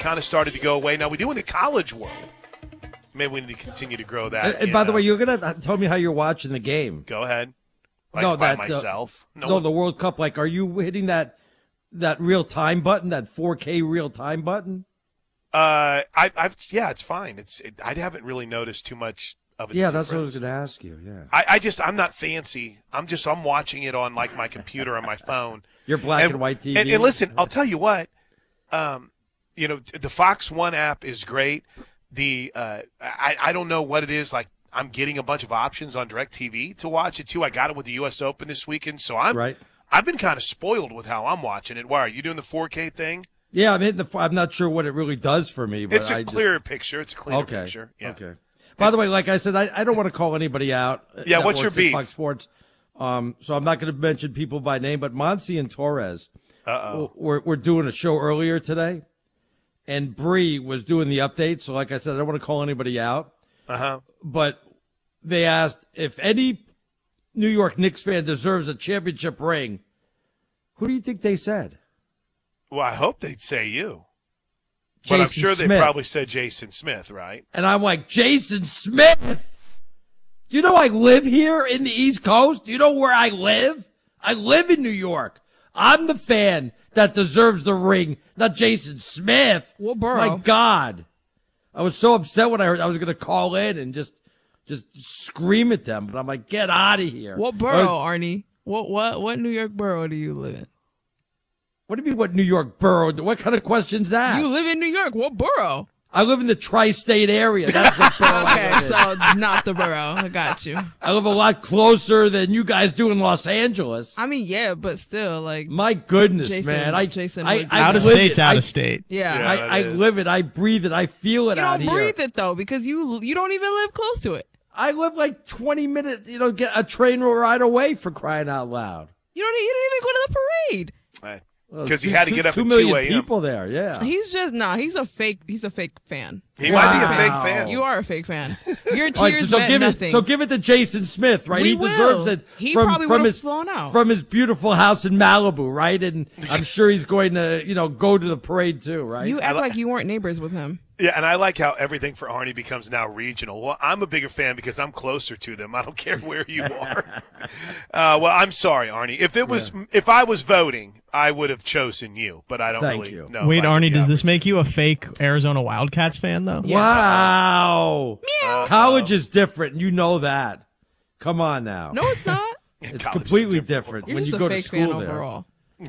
kind of started to go away. Now we do in the college world. Maybe we need to continue to grow that. And by the way, you're gonna tell me how you're watching the game. Go ahead. Like no, by myself. No, the World Cup. Like, are you hitting that real time button, that 4K real time button? Yeah, it's fine. I haven't really noticed too much of it. Yeah, that's what I was going to ask you. Yeah, I'm not fancy. I'm watching it on like my computer on my phone. Your black and white TV. And listen, I'll tell you what. The Fox One app is great. I don't know what it is. Like, I'm getting a bunch of options on DirecTV to watch it too. I got it with the U.S. Open this weekend, so I've been kind of spoiled with how I'm watching it. Why are you doing the 4K thing? Yeah, I'm not sure what it really does for me, but it's a clearer picture. It's a cleaner picture. Yeah. Okay. By the way, like I said, I don't want to call anybody out. Yeah, what's your beef? Fox Sports. So I'm not going to mention people by name, but Monsi and Torres were doing a show earlier today, and Bree was doing the update. So, like I said, I don't want to call anybody out. But they asked if any New York Knicks fan deserves a championship ring. Who do you think they said? Well, I hope they'd say you. Jason but I'm sure Smith. they probably said Jason Smith, right? And I'm like, Jason Smith? Do you know I live here in the East Coast? Do you know where I live? I live in New York. I'm the fan that deserves the ring, not Jason Smith. What borough? My God. I was so upset when I heard I was going to call in and just scream at them. But I'm like, get out of here. What borough, Arnie? What New York borough do you live in? What do you mean, what New York borough? What kind of question's that? You live in New York. What borough? I live in the tri-state area. That's the borough. Okay, so not the borough. I got you. I live a lot closer than you guys do in Los Angeles. I mean, yeah, but still, like. My goodness, Jason, man. I out of state's out of state. Yeah. I live it. I breathe it. I feel it out here. You don't breathe it, though, because you don't even live close to it. I live like 20 minutes, get a train ride away, for crying out loud. You don't even go to the parade. Right. Because you had to get up at 2 million a.m. people there, yeah. He's a fake fan. He might be a fake fan. You are a fake fan. Your tears meant nothing. So give it to Jason Smith, right? He deserves it. He probably would have flown out. From his beautiful house in Malibu, right? And I'm sure he's going to, go to the parade too, right? You act like you weren't neighbors with him. Yeah, and I like how everything for Arnie becomes now regional. Well, I'm a bigger fan because I'm closer to them. I don't care where you are. Well, I'm sorry, Arnie. If I was voting, I would have chosen you, but I don't really know. Wait, Arnie, does this make you a fake Arizona Wildcats fan, though? Yeah. Wow. College is different, and you know that. Come on now. No, it's not. It's completely different You're when just you a go to fake school fan there. overall.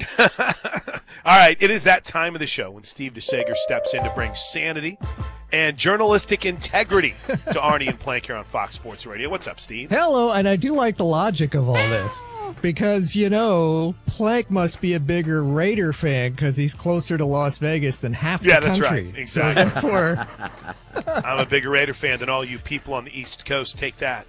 All right, it is that time of the show when Steve DeSager steps in to bring sanity and journalistic integrity to Arnie and Plank here on Fox Sports Radio. What's up, Steve? Hello, and I do like the logic of all this. Because, Plank must be a bigger Raider fan because he's closer to Las Vegas than half the country. Yeah, that's right. Exactly. So therefore, I'm a bigger Raider fan than all you people on the East Coast. Take that.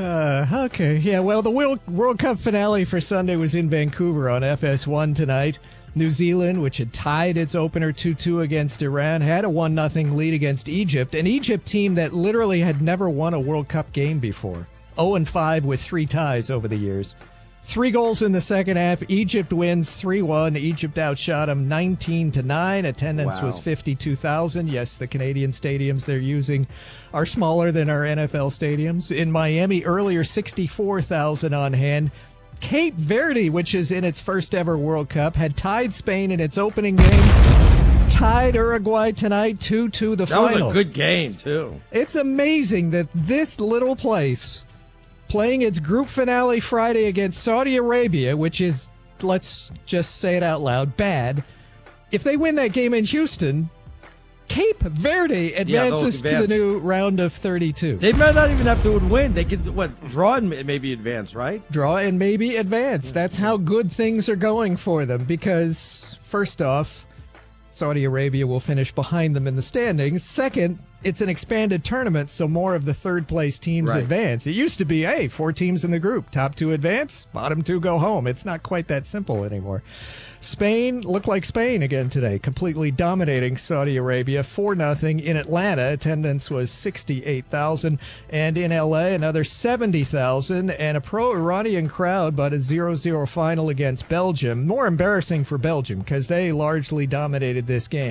Okay. Yeah, well, the World Cup finale for Sunday was in Vancouver on FS1 tonight. New Zealand, which had tied its opener 2-2 against Iran, had a 1-0 lead against Egypt, an Egypt team that literally had never won a World Cup game before. 0-5 with 3 ties over the years. 3 goals in the second half. Egypt wins 3-1. Egypt outshot them 19-9. Attendance was 52,000. Yes, the Canadian stadiums they're using are smaller than our NFL stadiums. In Miami earlier, 64,000 on hand. Cape Verde, which is in its first ever World Cup, had tied Spain in its opening game. Tied Uruguay tonight 2-2 the final. That was a good game, too. It's amazing that this little place, playing its group finale Friday against Saudi Arabia, which is, let's just say it out loud, bad. If they win that game in Houston, Cape Verde advances to the new round of 32. They might not even have to win. They could, draw and maybe advance, right? Draw and maybe advance. That's how good things are going for them because, first off, Saudi Arabia will finish behind them in the standings. Second, it's an expanded tournament, so more of the third-place teams advance. It used to be, 4 teams in the group. Top 2 advance, bottom 2 go home. It's not quite that simple anymore. Spain looked like Spain again today, completely dominating Saudi Arabia 4-0 in Atlanta. Attendance was 68,000, and in LA another 70,000, and a pro-Iranian crowd, but a 0-0 final against Belgium. More embarrassing for Belgium because they largely dominated this game.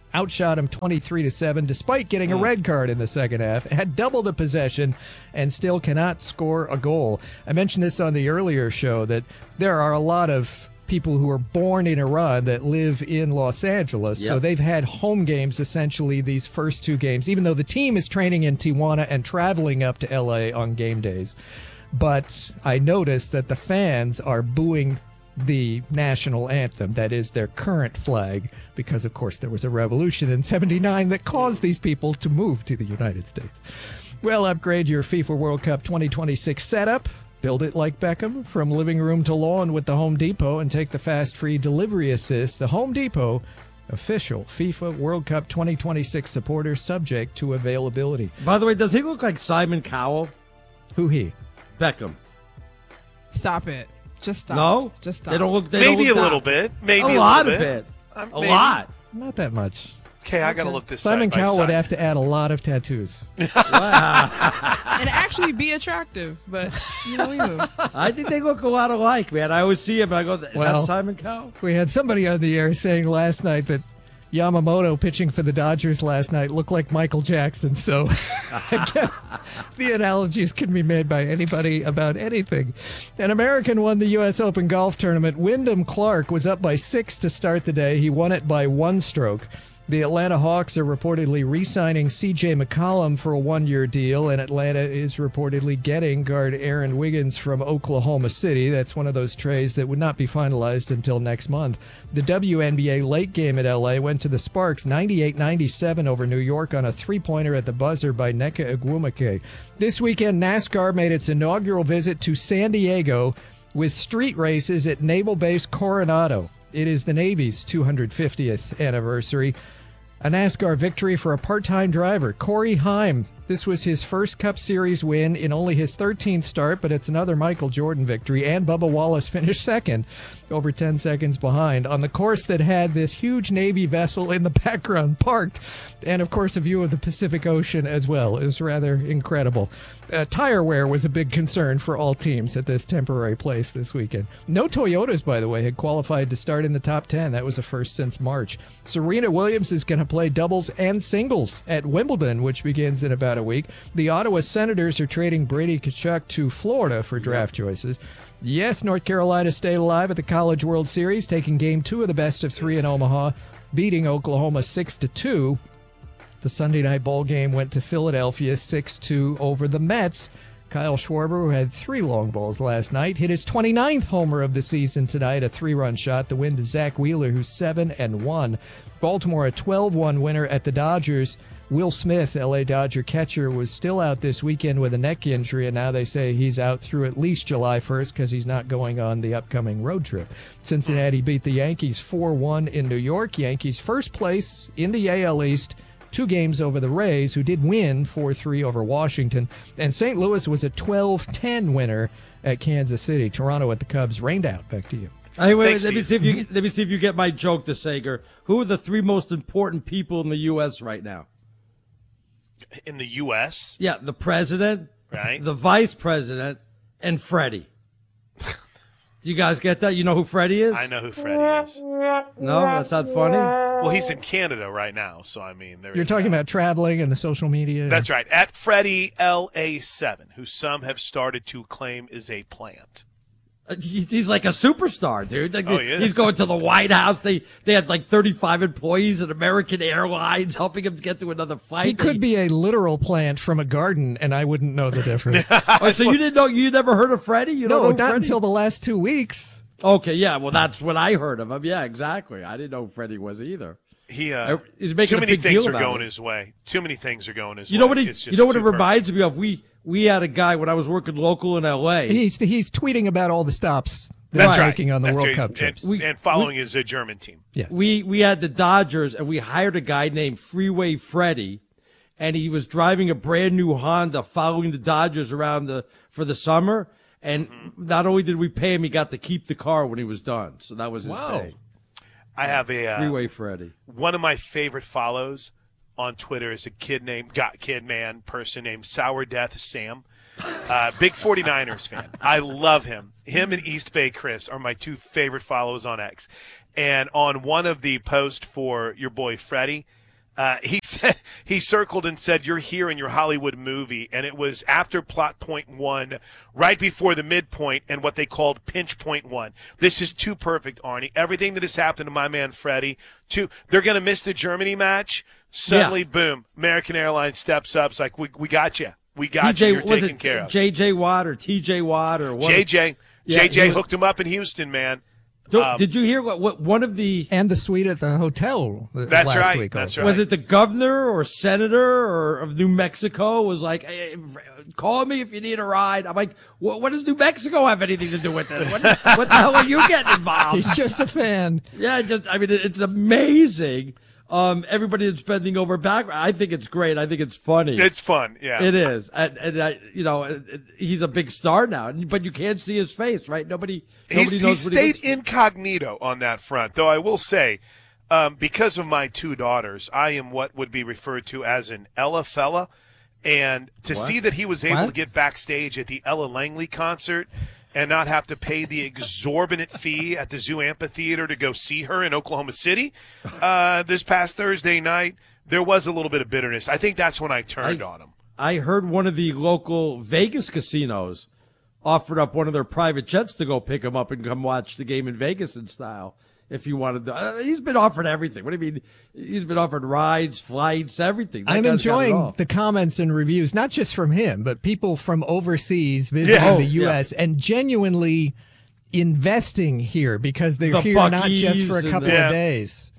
outshot him 23-7, despite getting a red card in the second half, had double the possession, and still cannot score a goal. I mentioned this on the earlier show that there are a lot of people who are born in Iran that live in Los Angeles. So they've had home games essentially these first two games, even though the team is training in Tijuana and traveling up to LA on game days. But I noticed that the fans are booing the national anthem, that is their current flag, because of course there was a revolution in 79 that caused these people to move to the United States. Well, upgrade your FIFA World Cup 2026 setup. Build it like Beckham, from living room to lawn with the Home Depot, and take the fast free delivery assist. The Home Depot, official FIFA World Cup 2026 supporter, subject to availability. By the way, does he look like Simon Cowell? Who he? Beckham. Stop it. Just stop. No? Just stop. They don't look. They Maybe don't look a little bit. Maybe a a lot little of bit. it. A Maybe. lot. Not that much. Okay, I got to look this Simon side by Cowell would side. have to add a lot of tattoos. And actually be attractive, but you know. I think they look a lot alike, man. I always see him. I go, "Is Well, that Simon Cowell?" We had somebody on the air saying last night that Yamamoto pitching for the Dodgers last night looked like Michael Jackson. So I guess the analogies can be made by anybody about anything. An American won the U.S. Open golf tournament. Wyndham Clark was up by 6 to start the day. He won it by 1 stroke. The Atlanta Hawks are reportedly re-signing C.J. McCollum for a 1-year deal, and Atlanta is reportedly getting guard Aaron Wiggins from Oklahoma City. That's one of those trades that would not be finalized until next month. The WNBA late game at L.A. went to the Sparks 98-97 over New York on a three-pointer at the buzzer by Nneka Agwumoke. This weekend, NASCAR made its inaugural visit to San Diego with street races at Naval Base Coronado. It is the Navy's 250th anniversary. A NASCAR victory for a part-time driver, Corey Heim. This was his first Cup Series win in only his 13th start, but it's another Michael Jordan victory, and Bubba Wallace finished second, over 10 seconds behind, on the course that had this huge Navy vessel in the background parked, and of course a view of the Pacific Ocean as well. It was rather incredible. Tire wear was a big concern for all teams at this temporary place this weekend. No Toyotas, by the way, had qualified to start in the top 10. That was a first since March. Serena Williams is going to play doubles and singles at Wimbledon, which begins in about a week. The Ottawa Senators are trading Brady Tkachuk to Florida for draft choices. Yes, North Carolina stayed alive at the College World Series, taking Game 2 of the best-of-3 in Omaha, beating Oklahoma 6-2. The Sunday night bowl game went to Philadelphia 6-2 over the Mets. Kyle Schwarber, who had 3 long balls last night, hit his 29th homer of the season tonight, a 3-run shot. The win to Zach Wheeler, who's 7-1. Baltimore, a 12-1 winner at the Dodgers. Will Smith, L.A. Dodger catcher, was still out this weekend with a neck injury, and now they say he's out through at least July 1st because he's not going on the upcoming road trip. Cincinnati beat the Yankees 4-1 in New York. Yankees first place in the AL East, 2 games over the Rays, who did win 4-3 over Washington. And St. Louis was a 12-10 winner at Kansas City. Toronto at the Cubs rained out. Back to you. Hey, wait, Thanks, let me see if you get my joke, the Sager. Who are the 3 most important people in the U.S. right now? In the U.S.? Yeah, the president, Right. the vice president, and Freddie. Do you guys get that? You know who Freddie is? I know who Freddie is. No, that's not funny. Well, he's in Canada right now, so I mean, there You're is talking that. about traveling and the social media. That's right. At Freddie LA7, who some have started to claim is a plant. He's like a superstar, dude. Like, Oh, he is. He's going to the White House. They had like 35 employees at American Airlines helping him get to another flight. He could be a literal plant from a garden, and I wouldn't know the difference. Oh, so you didn't know? You never heard of Freddie? You don't No, know not Freddie? until the last 2 weeks. Okay, yeah. Well, that's when I heard of him. Yeah, exactly. I didn't know who Freddie was either. He He's making too a many big things deal are about going it. his way. Too many things are going his You know way. what? It's just You know what it too perfect. reminds me of? We had a guy when I was working local in L.A. He's tweeting about all the stops that That's he's right. making on the That's World right. Cup trips. And following his German team. Yes. We had the Dodgers, and we hired a guy named Freeway Freddie, and he was driving a brand new Honda, following the Dodgers around for the summer. And not only did we pay him, he got to keep the car when he was done. So that was his pay. I have a Freeway Freddie. one of my favorite follows on Twitter is a person named Sour Death Sam. Big 49ers fan. I love him. Him and East Bay Chris are my 2 favorite follows on X. And on one of the posts for your boy Freddie, He said he circled and said, "You're here in your Hollywood movie," and it was after plot point 1, right before the midpoint, and what they called pinch point 1. This is too perfect, Arnie. Everything that has happened to my man Freddie. They're going to miss the Germany match. Suddenly, boom! American Airlines steps up. It's like, we got you. We got you. You're taken care of. J.J. Watt or T.J. Watt or what? J.J. hooked him up in Houston, man. Did you hear what one of the and the suite at the hotel that's last right, week? That's right. Was it the governor or senator or of New Mexico was like, hey, call me if you need a ride? I'm like, what does New Mexico have anything to do with this? What the hell are you getting involved? He's just a fan. Yeah, it's amazing. Everybody that's bending over backwards. I think it's great. I think it's funny. It's fun. Yeah, it is. And he's a big star now, but you can't see his face, right? Nobody knows he what stayed he incognito on that front, though I will say, because of my 2 daughters, I am what would be referred to as an Ella fella. And to see that he was able to get backstage at the Ella Langley concert and not have to pay the exorbitant fee at the Zoo Amphitheater to go see her in Oklahoma City this past Thursday night, there was a little bit of bitterness. I think that's when I turned on him. I heard one of the local Vegas casinos offered up one of their private jets to go pick him up and come watch the game in Vegas in style. If you wanted to, he's been offered everything. What do you mean? He's been offered rides, flights, everything. I'm enjoying the comments and reviews, not just from him, but people from overseas visiting the U.S. and genuinely investing here because they're here not just for a couple of days.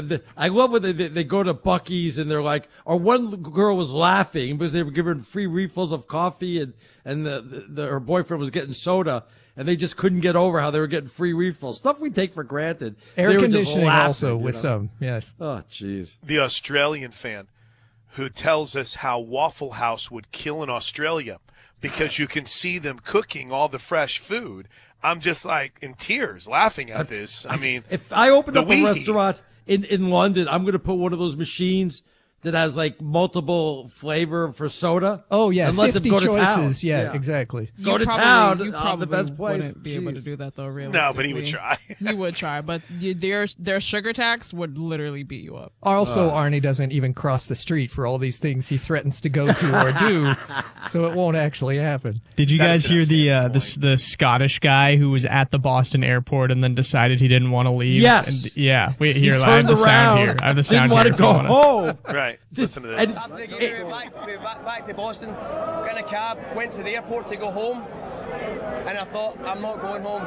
I love when they go to Buc-ee's and they're like, or one girl was laughing because they were giving free refills of coffee and her boyfriend was getting soda. And they just couldn't get over how they were getting free refills. Stuff we take for granted. Air conditioning also with some, yes. Oh, jeez. The Australian fan who tells us how Waffle House would kill in Australia because you can see them cooking all the fresh food. I'm just like in tears laughing at this. I mean, if I open up a restaurant in London, I'm going to put one of those machines that has like multiple flavor for soda. Oh yeah, and let 50 them go choices. To town. Yeah, exactly. Go to town. You probably the best place. Wouldn't be able to do that though. Really? No, but he would try. He would try, but their sugar tax would literally beat you up. Also, Arnie doesn't even cross the street for all these things he threatens to go to or do, so it won't actually happen. Did you guys hear the Scottish guy who was at the Boston airport and then decided he didn't want to leave? Yes. And, yeah. Wait, here. He I have turned the around. sound here. I have the sound Didn't want to go home. Right. Listen to this. After going back to Boston, got in a cab, went to the airport to go home, and I thought, I'm not going home.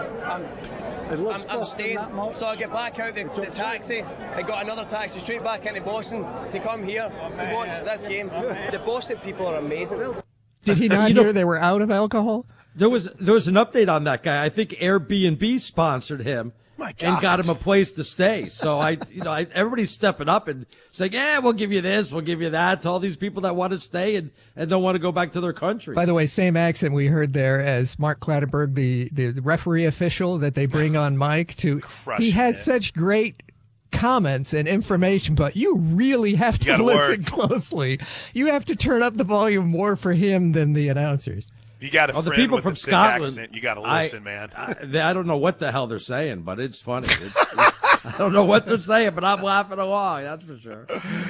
I'm staying. So I get back out the taxi. I got another taxi straight back into Boston to come here to watch this game. The Boston people are amazing. Did he not hear they were out of alcohol? There was an update on that guy. I think Airbnb sponsored him. And got him a place to stay. So everybody's stepping up and saying, "Yeah, we'll give you this, we'll give you that." To all these people that want to stay and don't want to go back to their country. By the way, same accent we heard there as Mark Clatterberg, the referee official that they bring on mic to. He has such great comments and information, but you really have to listen closely. You have to turn up the volume more for him than the announcers. You got to the people from Scotland. Accent. You got to listen, man. I don't know what the hell they're saying, but it's funny. I don't know what they're saying, but I'm laughing along. That's for sure.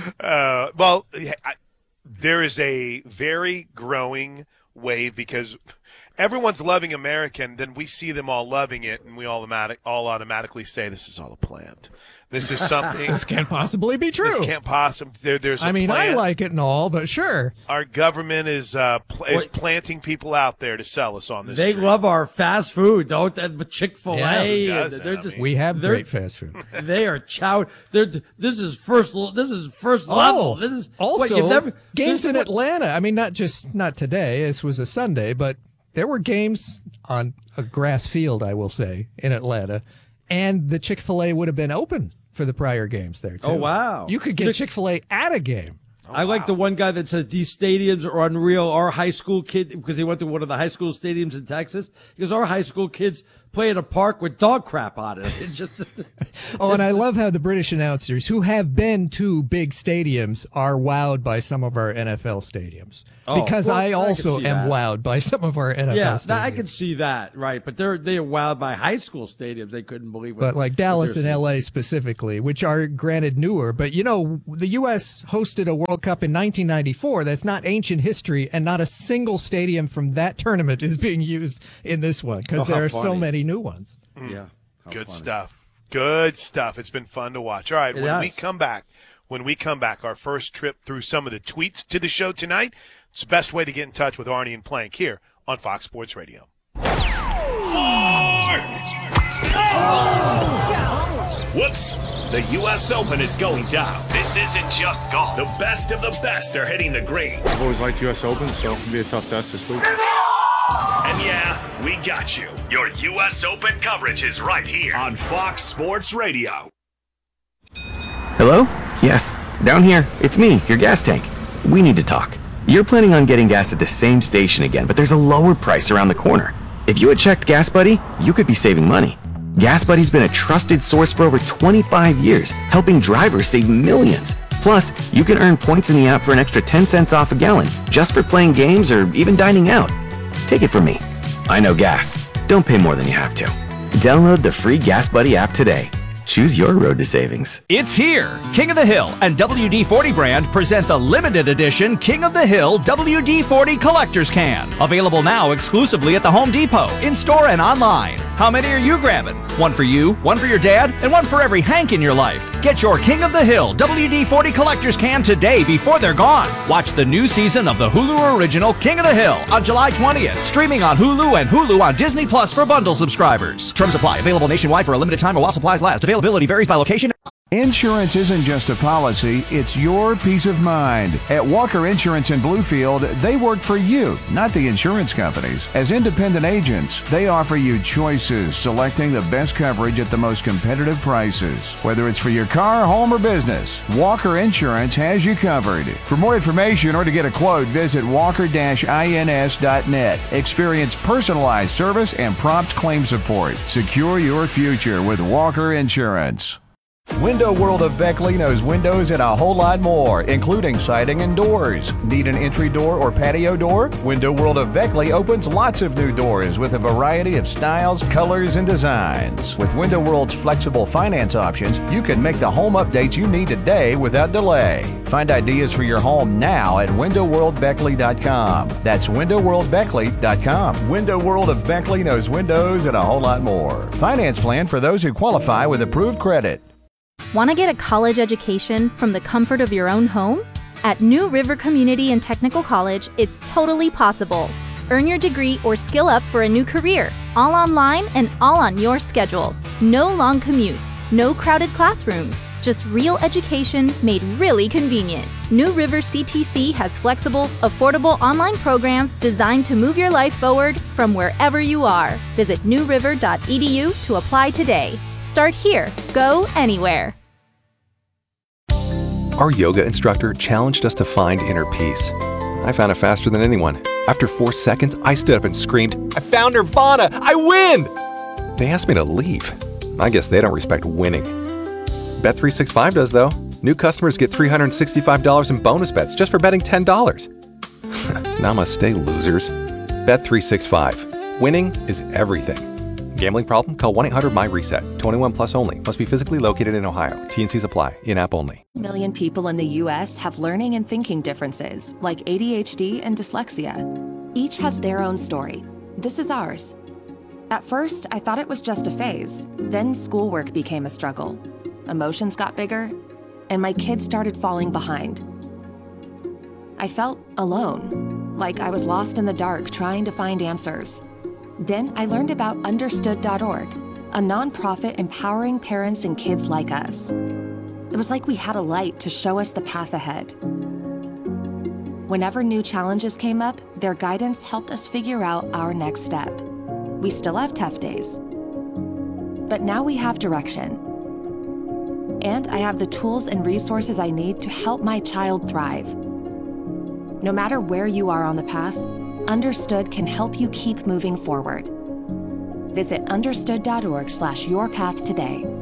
There is a very growing wave because everyone's loving America, and then we see them all loving it, and we all automatically say this is all a plant. This is something. This can't possibly be true. This can't possibly. There's. I mean, plan. I like it and all, but sure. Our government is planting people out there to sell us on this. They love our fast food, don't they? Chick-fil-A. Yeah, we have great fast food. They are chow. This is first level. This is also games in Atlanta. I mean, not today. This was a Sunday, but there were games on a grass field, I will say, in Atlanta, and the Chick-fil-A would have been open for the prior games there, too. Oh, wow. You could get Chick-fil-A at a game. I like the one guy that says these stadiums are unreal. Our high school kid, because he went to one of the high school stadiums in Texas, because our high school kids play at a park with dog crap on it. It just and I love how the British announcers who have been to big stadiums are wowed by some of our NFL stadiums. Because I also am wowed by some of our NFL stadiums. Yeah, I can see that, right. But they're wowed by high school stadiums. They couldn't believe it. But like Dallas and LA specifically, which are granted newer. But, the U.S. hosted a World Cup in 1994. That's not ancient history, and not a single stadium from that tournament is being used in this one because there are so many new ones. Yeah. Good stuff. Good stuff. It's been fun to watch. All right, when we come back, our first trip through some of the tweets to the show tonight. It's the best way to get in touch with Arnie and Plank here on Fox Sports Radio. Whoops! The U.S. Open is going down. This isn't just golf. The best of the best are hitting the greens. I've always liked U.S. Open, so it'll be a tough test this week. And yeah, we got you. Your U.S. Open coverage is right here on Fox Sports Radio. Hello? Yes, down here. It's me, your gas tank. We need to talk. You're planning on getting gas at the same station again, but there's a lower price around the corner. If you had checked Gas Buddy, you could be saving money. Gas Buddy's been a trusted source for over 25 years, helping drivers save millions. Plus, you can earn points in the app for an extra 10 cents off a gallon, just for playing games or even dining out. Take it from me. I know gas. Don't pay more than you have to. Download the free Gas Buddy app today. Choose your road to savings. It's here. King of the Hill and WD-40 brand present the limited edition King of the Hill WD-40 Collector's Can. Available now exclusively at the Home Depot, in-store and online. How many are you grabbing? One for you, one for your dad, and one for every Hank in your life. Get your King of the Hill WD-40 Collector's Can today before they're gone. Watch the new season of the Hulu original King of the Hill on July 20th. Streaming on Hulu and Hulu on Disney Plus for bundle subscribers. Terms apply. Available nationwide for a limited time while supplies last. Availability varies by location. Insurance isn't just a policy, it's your peace of mind. At Walker Insurance in Bluefield, they work for you, not the insurance companies. As independent agents, they offer you choices, selecting the best coverage at the most competitive prices. Whether it's for your car, home, or business, Walker Insurance has you covered. For more information or to get a quote, visit walker-ins.net. Experience personalized service and prompt claim support. Secure your future with Walker Insurance. Window World of Beckley knows windows and a whole lot more, including siding and doors. Need an entry door or patio door? Window World of Beckley opens lots of new doors with a variety of styles, colors, and designs. With Window World's flexible finance options, you can make the home updates you need today without delay. Find ideas for your home now at windowworldbeckley.com. That's windowworldbeckley.com. Window World of Beckley knows windows and a whole lot more. Finance plan for those who qualify with approved credit. Want to get a college education from the comfort of your own home? At New River Community and Technical College, it's totally possible. Earn your degree or skill up for a new career, all online and all on your schedule. No long commutes, no crowded classrooms, just real education made really convenient. New River CTC has flexible, affordable online programs designed to move your life forward from wherever you are. Visit newriver.edu to apply today. Start here. Go anywhere. Our yoga instructor challenged us to find inner peace. I found it faster than anyone. After 4 seconds, I stood up and screamed, "I found Nirvana! I win!" They asked me to leave. I guess they don't respect winning. Bet365 does, though. New customers get $365 in bonus bets just for betting $10. Namaste, losers. Bet365. Winning is everything. Gambling problem? Call 1-800-MY-RESET. 21 plus only. Must be physically located in Ohio. T&Cs apply. In-app only. Million people in the U.S. have learning and thinking differences, like ADHD and dyslexia. Each has their own story. This is ours. At first, I thought it was just a phase. Then schoolwork became a struggle. Emotions got bigger, and my kids started falling behind. I felt alone, like I was lost in the dark trying to find answers. Then I learned about Understood.org, a nonprofit empowering parents and kids like us. It was like we had a light to show us the path ahead. Whenever new challenges came up, their guidance helped us figure out our next step. We still have tough days, but now we have direction. And I have the tools and resources I need to help my child thrive. No matter where you are on the path, Understood can help you keep moving forward. Visit understood.org/yourpath today.